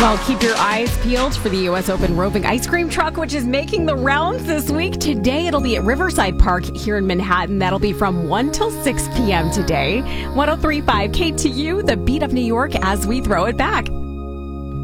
Well, keep your eyes peeled for the U.S. Open roving ice cream truck, which is making the rounds this week. Today, it'll be at Riverside Park here in Manhattan. That'll be from 1 till 6 p.m. today. 103.5 KTU, the beat of New York, as we throw it back.